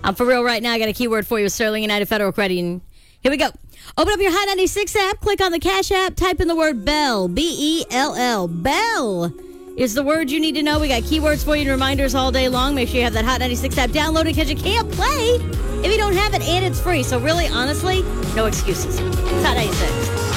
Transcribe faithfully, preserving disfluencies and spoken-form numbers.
I'm for real right now. I got a keyword for you, Sterling United Federal Credit Union. Here we go. Open up your Hot ninety-six app, click on the Cash App, type in the word Bell, B E L L. Bell is the word you need to know. We got keywords for you and reminders all day long. Make sure you have that Hot ninety-six app downloaded because you can't play if you don't have it, and it's free. So really, honestly, no excuses. It's Hot ninety-six.